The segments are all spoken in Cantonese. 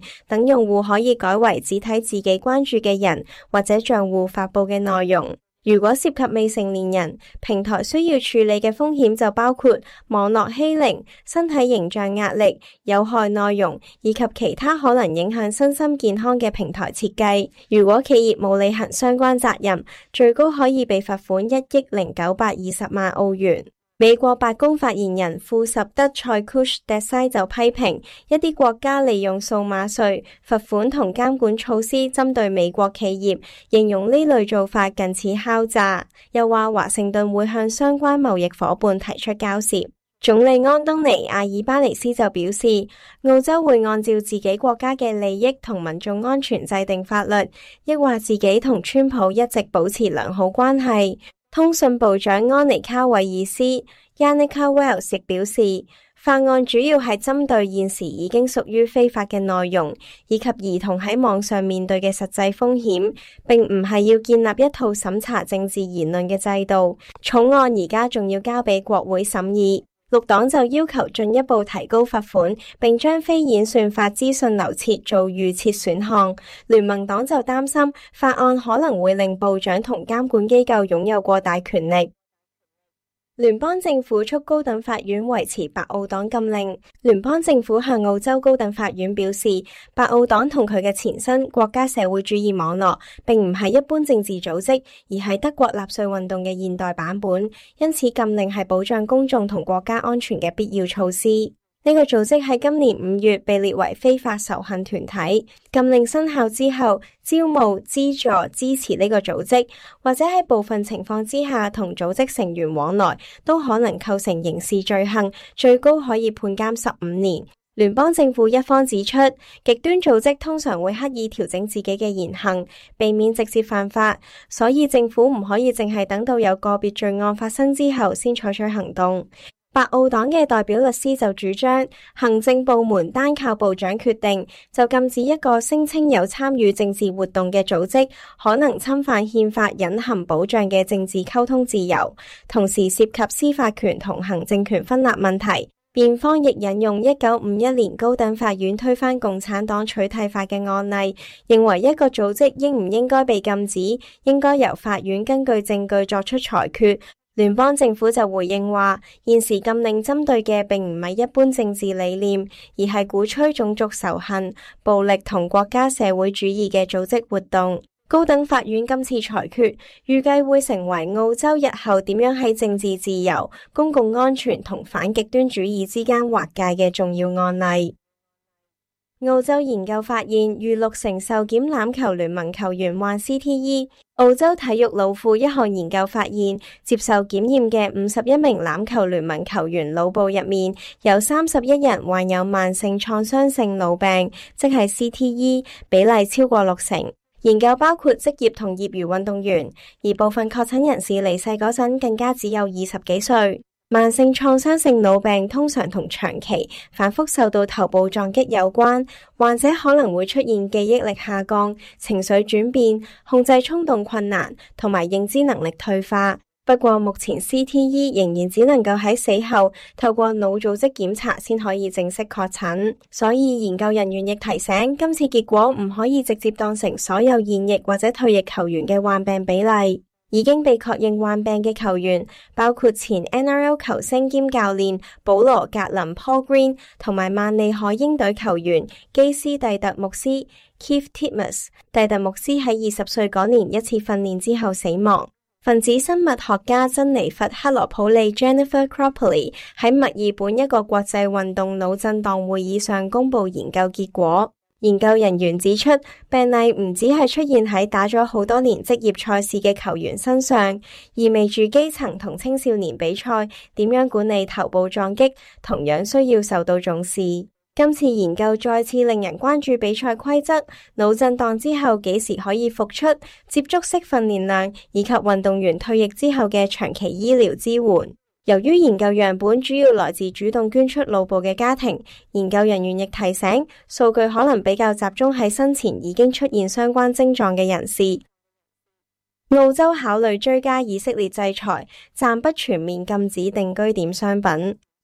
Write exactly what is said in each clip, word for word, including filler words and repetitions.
等用戶可以改為只睇自己關注嘅人或者賬戶發佈嘅內容。如果涉及未成年人，平台需要處理嘅風險就包括網絡欺凌、身體形象壓力、有害內容以及其他可能影響身心健康嘅平台設計。如果企業冇履行相關責任，最高可以被罰款一億零九百二十萬澳元。美國白宮發言人庫什德塞庫什德西就批評一啲國家利用數碼稅、罰款同監管措施針對美國企業，形容呢類做法近似敲詐，又話華盛頓會向相關貿易夥伴提出交涉。總理安東尼阿爾巴尼斯就表示，澳洲會按照自己國家嘅利益同民眾安全制定法律，亦話自己同川普一直保持良好關係。通訊部長安妮卡韋爾斯 Yanika Wells 亦表示，法案主要係針對現時已經屬於非法嘅內容，以及兒童喺網上面對嘅實際風險，並唔係要建立一套審查政治言論嘅制度。草案而家仲要交俾國會審議。綠黨就要求進一步提高罰款，並將非演算法資訊流設做預設選項。聯盟黨就擔心法案可能會令部長同監管機構擁有過大權力。聯邦政府促高等法院維持白澳黨禁令。聯邦政府向澳洲高等法院表示，白澳黨同佢嘅前身國家社會主義網絡並唔係一般政治組織，而係德國納粹運動嘅現代版本，因此禁令係保障公眾同國家安全嘅必要措施。呢個組織喺今年五月被列為非法仇恨團體。禁令生效之後，招募、資助、支持呢個組織，或者喺部分情況之下同組織成員往來，都可能構成刑事罪行，最高可以判監十五年。聯邦政府一方指出，極端組織通常會刻意調整自己嘅言行，避免直接犯法，所以政府唔可以淨係等到有個別罪案發生之後先採取行動。白澳黨嘅代表律師就主張，行政部門單靠部長決定就禁止一個聲稱有參與政治活動嘅組織，可能侵犯憲法隱含保障嘅政治溝通自由，同時涉及司法權同行政權分立問題。辯方亦引用一九五一年高等法院推翻共產黨取締法嘅案例，認為一個組織應唔應該被禁止，應該由法院根據證據作出裁決。聯邦政府就回應話，現時禁令針對嘅並唔係一般政治理念，而係鼓吹種族仇恨、暴力同國家社會主義嘅組織活動。高等法院今次裁決預計會成為澳洲日後點樣喺政治自由、公共安全同反極端主義之間劃界嘅重要案例。澳洲研究發現，逾六成受檢欖球聯盟球員患 C T E。澳洲體育腦庫一項研究發現，接受檢驗嘅五十一名欖球聯盟球員腦部入面，有三十一人患有慢性創傷性腦病，即係 C T E， 比例超過六成。研究包括職業同業餘運動員，而部分確診人士離世嗰陣更加只有二十幾歲。慢性創傷性腦病通常同長期反覆受到頭部撞擊有關，患者可能會出現記憶力下降、情緒轉變、控制衝動困難同埋認知能力退化。不過目前 C T E 仍然只能夠喺死後透過腦組織檢查先可以正式確診，所以研究人員亦提醒，今次結果唔可以直接當成所有現役或者退役球員嘅患病比例。已經被確認患病嘅球員包括前 N R L 球星兼教練保羅格林 Paul Green 同埋曼利海鷹隊球員基斯蒂特牧師 Keith Titmus。蒂特牧師喺二十歲嗰年一次訓練之後死亡。分子生物學家珍妮弗克羅普利 Jennifer Cropley 喺墨爾本一個國際運動腦震盪會議上公布研究結果。研究人員指出，病例唔只係出現喺打咗好多年職業賽事嘅球員身上，意味住基層同青少年比賽點樣管理頭部撞擊，同樣需要受到重視。今次研究再次令人關注比賽規則、腦震盪之後幾時可以復出、接觸式訓練量以及運動員退役之後嘅長期醫療支援。由於研究樣本主要來自主動捐出腦部嘅家庭，研究人員亦提醒，數據可能比較集中喺生前已經出現相關症狀嘅人士。澳洲考慮追加以色列制裁，暫不全面禁止定居點商品。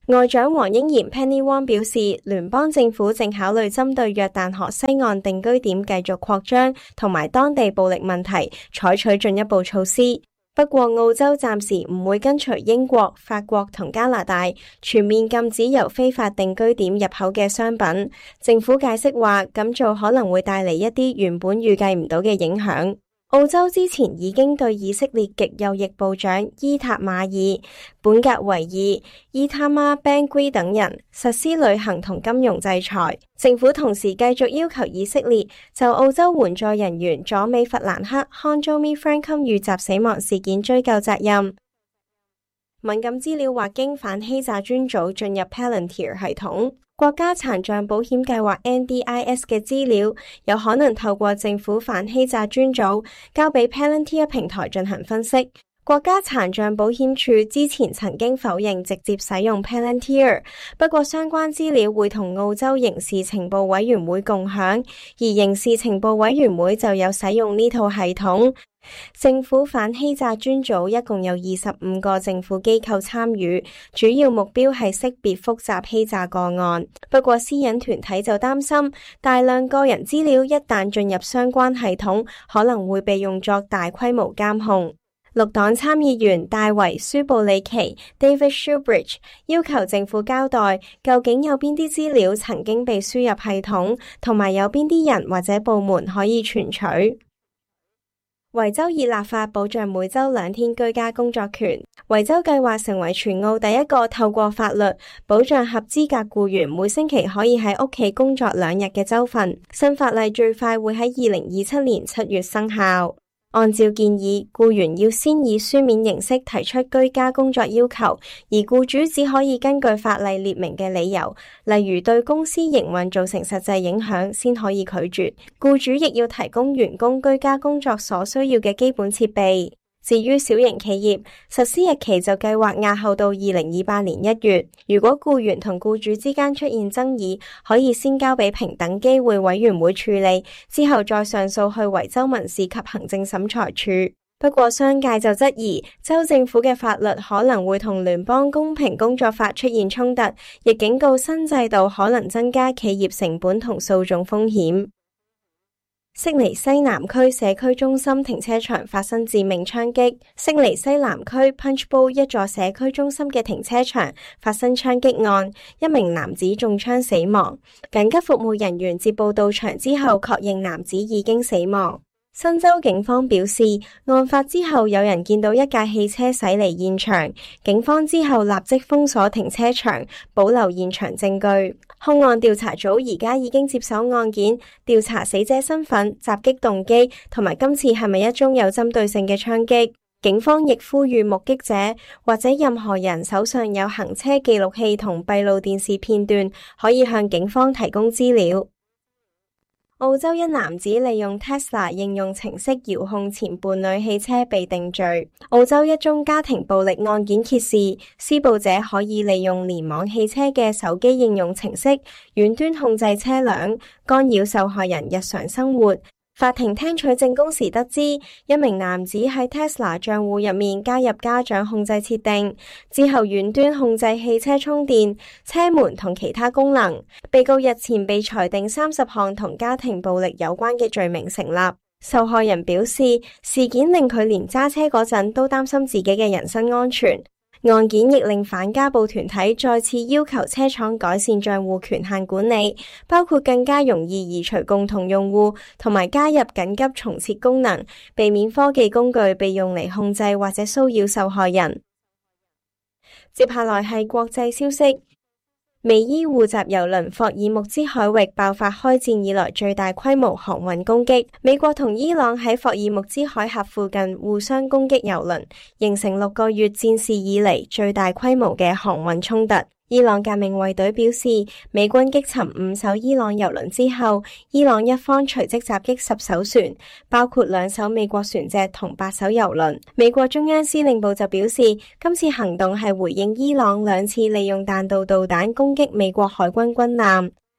外長黃英賢 Penny Wong 表示，聯邦政府正考慮針對約旦河西岸定居點繼續擴張同埋當地暴力問題，採取進一步措施。不過澳洲暫時唔會跟隨英國、法國同加拿大全面禁止由非法定居點入口嘅商品。政府解釋話，咁做可能會帶嚟一啲原本預計唔到嘅影響。澳洲之前已經對以色列極右翼部長伊塔馬爾、本格維爾、伊塔瑪 Ben-Gvir 等人實施旅行同金融制裁。政府同時繼續要求以色列就澳洲援助人員佐美弗蘭克 Konjomi Frankum 遇襲死亡事件追究責任。敏感資料或經反欺詐專組進入 Palantir 系統。國家殘障保險計劃 N D I S 嘅資料有可能透過政府反欺詐專組交俾 Palantir 平台進行分析。國家殘障保險處之前曾經否認直接使用 Palantir， 不過相關資料會同澳洲刑事情報委員會共享，而刑事情報委員會就有使用呢套系統。政府反欺詐專組一共有二十五個政府機構參與，主要目標係識別複雜欺詐個案。不過私隱團體就擔心，大量個人資料一旦進入相關系統，可能會被用作大規模監控。綠黨參議員戴維·舒布里奇 David Shoebridge 要求政府交代究竟有邊啲資料曾經被輸入系統，同埋有邊啲人或者部門可以存取。維州已立法保障每周兩天居家工作權。維州計劃成為全澳第一個透過法律保障合資格僱員每星期可以喺屋企工作兩日嘅州份。新法例最快會喺二零二七年七月生效。按照建議，僱員要先以書面形式提出居家工作要求，而僱主只可以根據法例列明嘅理由，例如對公司營運造成實際影響，先可以拒絕。僱主亦要提供員工居家工作所需要嘅基本設備。至於小型企業，實施日期就計劃押後到二零二八年一月。如果僱員同僱主之間出現爭議，可以先交俾平等機會委員會處理，之後再上訴去維州民事及行政審裁處。不過商界就質疑，州政府嘅法律可能會同聯邦公平工作法出現衝突，亦警告新制度可能增加企業成本同訴訟風險。悉尼西南區社區中心停車場發生致命槍擊。悉尼西南區 Punchbowl 一座社區中心嘅停車場發生槍擊案，一名男子中槍死亡。緊急服務人員接報到場之後，確認男子已經死亡。新州警方表示，案發之後有人見到一架汽車駛離現場，警方之後立即封鎖停車場，保留現場證據。兇案調查組而家已經接手案件，調查死者身份、襲擊動機同埋今次係咪一宗有針對性嘅槍擊。警方亦呼籲目擊者或者任何人手上有行車記錄器同閉路電視片段，可以向警方提供資料。澳洲一男子利用 Tesla 應用程式遙控前伴侶汽車被定罪。澳洲一宗家庭暴力案件揭示，施暴者可以利用聯網汽車嘅手機應用程式遠端控制車輛，干擾受害人日常生活。法庭聽取證供時得知，一名男子喺 Tesla 賬戶入面加入家長控制設定，之後遠端控制汽車充電、車門同其他功能。被告日前被裁定三十項同家庭暴力有關嘅罪名成立。受害人表示，事件令佢連揸車嗰陣都擔心自己嘅人身安全。案件亦令反家暴團體再次要求車廠改善賬戶權限管理，包括更加容易移除共同用戶，同埋加入緊急重設功能，避免科技工具被用嚟控制或者騷擾受害人。接下來係國際消息。美伊互襲郵輪霍爾木茲海域爆發開戰以來最大規模航運攻擊，美國同伊朗喺霍爾木茲海峽附近互相攻擊郵輪，形成六個月戰事以嚟最大規模嘅航運衝突。伊朗革命衛隊表示，美軍擊沉五艘伊朗郵輪之後，伊朗一方隨即襲擊十艘船，包括兩艘美國船隻同八艘郵輪。美國中央司令部就表示，今次行動係回應伊朗兩次利用彈道導彈攻擊美國海軍軍艦。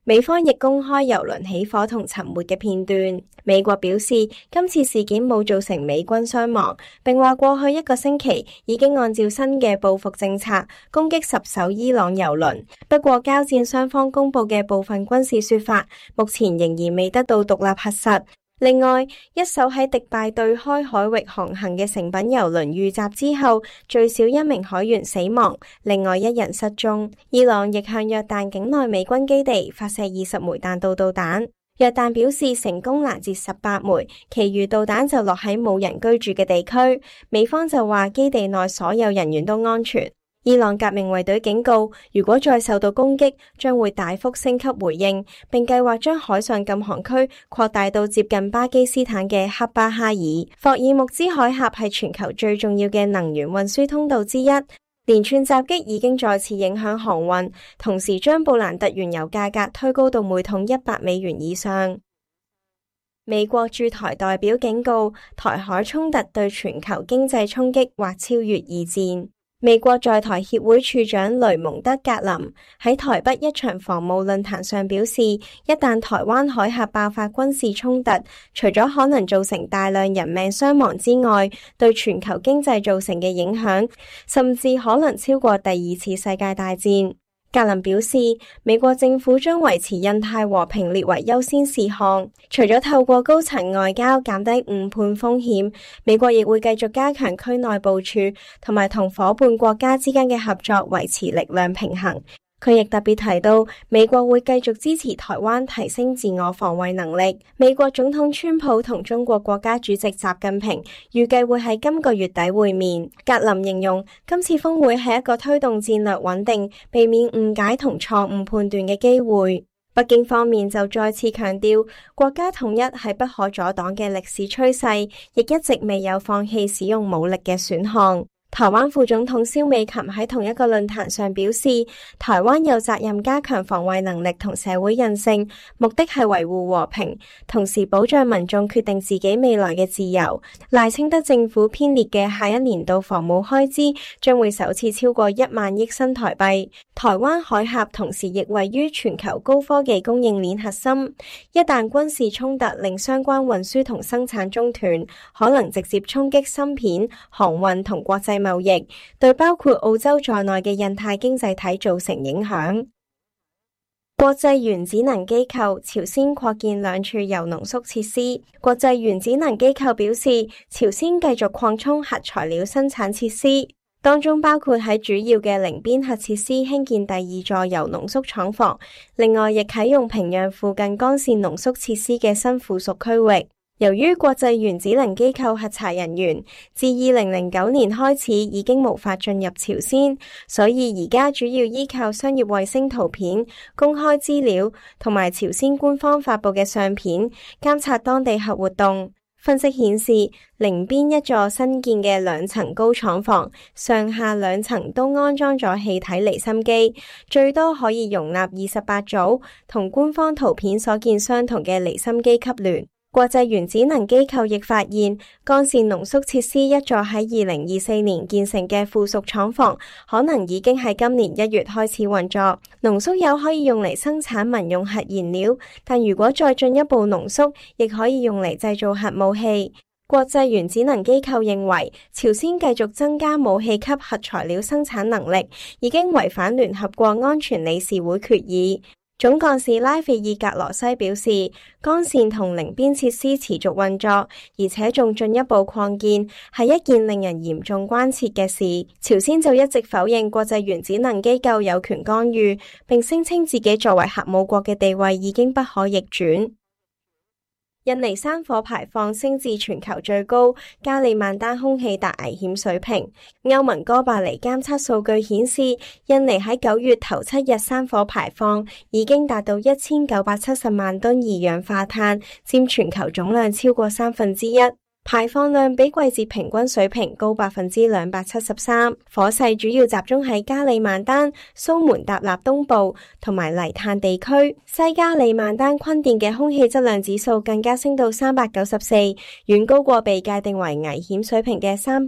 美方亦公開油輪起火同沉沒嘅片段。美國表示今次事件冇造成美軍傷亡，並話過去一個星期已經按照新嘅報復政策攻擊十艘伊朗油輪。不過交戰雙方公布嘅部分軍事說法，目前仍然未得到獨立核實。另外，一艘喺迪拜對開海域航行嘅成品油輪遇襲之後，最少一名海員死亡，另外一人失蹤。伊朗亦向約旦境內美軍基地發射二十枚彈道導彈，約旦表示成功攔截十八枚，其餘導彈就落喺冇人居住嘅地區。美方就話基地內所有人員都安全。伊朗革命衛隊警告，如果再受到攻擊，將會大幅升級回應，並計劃將海上禁航區擴大到接近巴基斯坦嘅喀巴哈爾。霍爾木茲海峽係全球最重要嘅能源運輸通道之一，連串襲擊已經再次影響航運，同時將布蘭特原油價格推高到每桶一百美元以上。美國駐台代表警告，台海衝突對全球經濟衝擊或超越二戰。美國在台協會處長雷蒙德格林喺台北一場防務論壇上表示，一旦台灣海峽爆發軍事衝突，除咗可能造成大量人命傷亡之外，對全球經濟造成嘅影響，甚至可能超過第二次世界大戰。格林表示，美國政府將維持印太和平列為優先事項，除咗透過高層外交減低誤判風險，美國亦會繼續加強區內部署，同埋同夥伴國家之間嘅合作，維持力量平衡。佢亦特別提到，美國會繼續支持台灣提升自我防衛能力。美國總統川普同中國國家主席習近平預計會喺今個月底會面。格林形容今次峰會係一個推動戰略穩定、避免誤解同錯誤判斷嘅機會。北京方面就再次強調，國家統一係不可阻擋嘅歷史趨勢，亦一直未有放棄使用武力嘅選項。台灣副總統蕭美琴喺同一個論壇上表示，台灣有責任加強防衛能力同社會韌性，目的係維護和平，同時保障民眾決定自己未來嘅自由。賴清德政府編列嘅下一年度防務開支將會首次超過一萬億新台幣。台灣海峽同時亦位於全球高科技供應鏈核心，一旦軍事衝突令相關運輸同生產中斷，可能直接衝擊芯片、航運同國際貿易，對包括澳洲在內嘅印太經濟體造成影響。國際原子能機構朝鮮擴建兩處鈾濃縮設施。國際原子能機構表示，朝鮮繼續擴充核材料生產設施，當中包括喺主要嘅寧邊核設施興建第二座鈾濃縮廠房，另外亦啟用平壤附近乾線濃縮設施嘅新附屬區域。由於國際原子能機構核查人員自二零零九年開始已經無法進入朝鮮，所以而家主要依靠商業衛星圖片、公開資料同埋朝鮮官方發佈嘅相片監察當地核活動。分析顯示，寧邊一座新建嘅兩層高廠房，上下兩層都安裝咗氣體離心機，最多可以容納二十八組同官方圖片所見相同嘅離心機級聯。國際原子能機構亦發現，乾線濃縮設施一座喺二零二四年建成嘅附屬廠房，可能已經喺今年一月開始運作。濃縮鈾可以用嚟生產民用核燃料，但如果再進一步濃縮，亦可以用嚟製造核武器。國際原子能機構認為，朝鮮繼續增加武器級核材料生產能力，已經違反聯合國安全理事會決議。總幹事拉斐爾格羅西表示，乾線同寧邊設施持續運作，而且仲進一步擴建，係一件令人嚴重關切嘅事。朝鮮就一直否認國際原子能機構有權干預，並聲稱自己作為核武國嘅地位已經不可逆轉。印尼山火排放升至全球最高，加里曼丹空氣達危險水平。歐盟哥白尼監測數據顯示，印尼喺九月頭七日山火排放已經達到一千九百七十萬噸二氧化碳，佔全球總量超過三分之一。排放量比季節平均水平高百分之兩百七十三。火勢主要集中喺加里曼丹、蘇門答臘東部同埋黎炭地區。西加里曼丹坤甸嘅空氣質量指數更加升到三百九十四，遠高過被界定為危險水平嘅三百。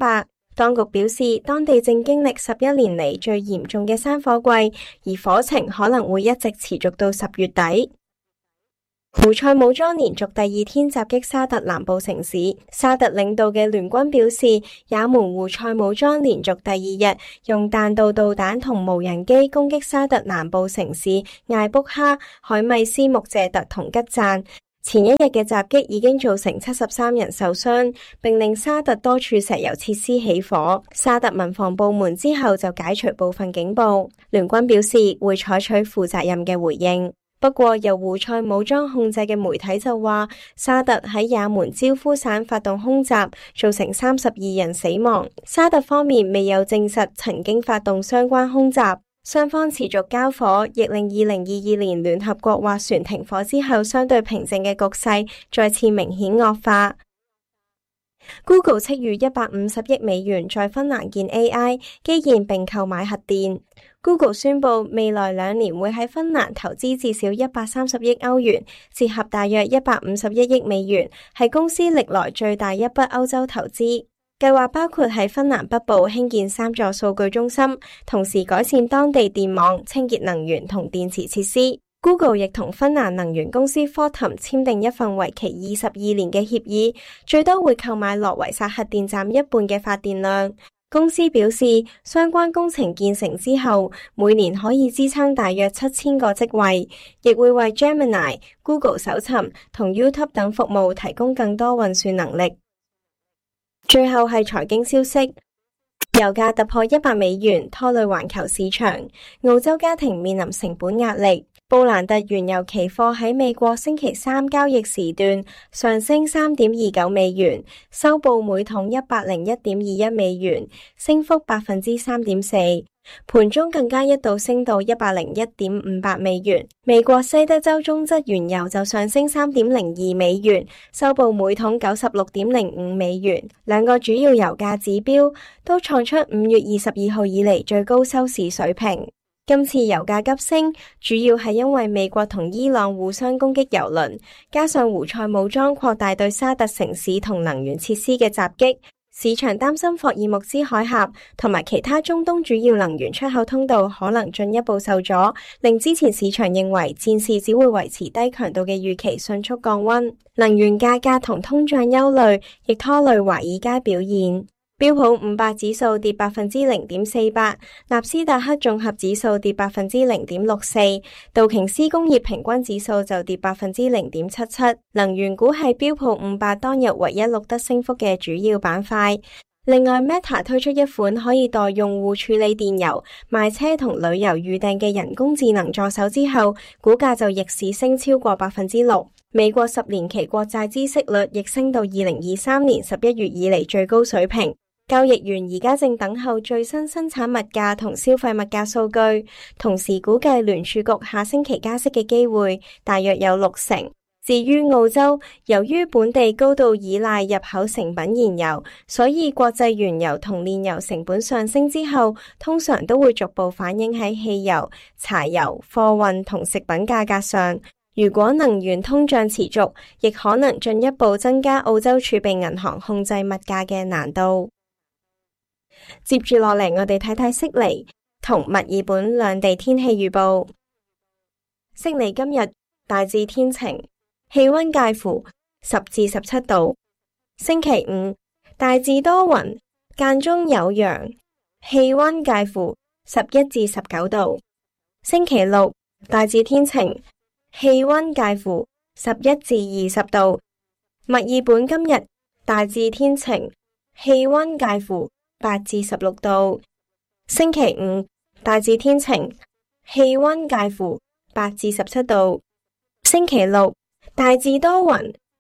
當局表示，當地正經歷十一年嚟最嚴重嘅山火季，而火情可能會一直持續到十月底。胡塞武裝連續第二天襲擊沙特南部城市。沙特領導嘅聯軍表示，也門胡塞武裝連續第二日用彈道導彈同無人機攻擊沙特南部城市艾卜哈、海米斯穆謝特同吉贊。前一日嘅襲擊已經造成七十三人受傷，並令沙特多處石油設施起火。沙特民防部門之後就解除部分警報。聯軍表示會採取負責任嘅回應。不過由胡塞武裝控制嘅媒體就話，沙特喺也門焦夫省發動空襲，造成三十二人死亡。沙特方面未有證實曾經發動相關空襲。雙方持續交火，亦令二零二二年聯合國斡旋停火之後相對平靜嘅局勢再次明顯惡化。Google 斥預一百五十億美元在芬蘭建 A I 基建並購買核電。Google 宣布未來兩年會喺芬蘭投資至少一百三十億歐元，折合大約一百五十一億美元，係公司歷來最大一筆歐洲投資。計劃包括喺芬蘭北部興建三座數據中心，同時改善當地電網、清潔能源同電池設施。Google 亦同芬蘭能源公司 Fortum 簽訂一份為期二十二年嘅協議，最多會購買諾維薩核電站一半嘅發電量。公司表示，相關工程建成之後，每年可以支撐大約七千個職位，亦會為 Gemini、Google 搜尋同 YouTube 等服務提供更多運算能力。最後係財經消息，油價突破一百美元，拖累環球市場。澳洲家庭面臨成本壓力。布蘭特原油期貨喺美國星期三交易時段上升三點二九美元，收報每桶一百零一點二一美元，升幅百分之三點四。盤中更加一度升到一百零一點五八美元。美國西德州中質原油就上升三點零二美元，收報每桶九十六點零五美元。兩個主要油價指標都創出五月二十二號以嚟最高收市水平。今次油價急升，主要係因為美國同伊朗互相攻擊油輪，加上胡塞武裝擴大對沙特城市同能源設施嘅襲擊，市場擔心霍爾木茲海峽同埋其他中東主要能源出口通道可能進一步受阻，令之前市場認為戰事只會維持低強度嘅預期迅速降溫。能源價格同通脹憂慮亦拖累華爾街表現。標普五百指數跌百分之零點四八，納斯達克綜合指數跌百分之零點六四，道瓊斯工業平均指數就跌百分之零點七七。能源股係標普五百當日唯一錄得升幅嘅主要板塊。另外 Meta 推出一款可以代用戶處理電郵、賣車同旅遊預訂嘅人工智能助手之後，股價就逆市升超過百分之六。美國十年期國債孳息率亦升到二零二三年十一月以嚟最高水平。交易員而家正等候最新生產物價同消費物價數據，同時估計聯儲局下星期加息嘅機會大約有六成。至於澳洲，由於本地高度依賴入口成品燃油，所以國際原油同煉油成本上升之後，通常都會逐步反映喺汽油、柴油、貨運同食品價格上。如果能源通脹持續，亦可能進一步增加澳洲儲備銀行控制物價嘅難度。接住落嚟，我哋睇睇悉尼同墨爾本兩地天氣預報。悉尼今日大致天晴，氣溫介乎十至十七度。星期五大致多雲，間中有陽，氣溫介乎十一至十九度。星期六大致天晴，氣溫介乎十一至二十度。墨爾本今日大致天晴，氣溫介乎八至十六度。星期五大致天晴，氣溫介乎八至十七度。星期六大致多雲，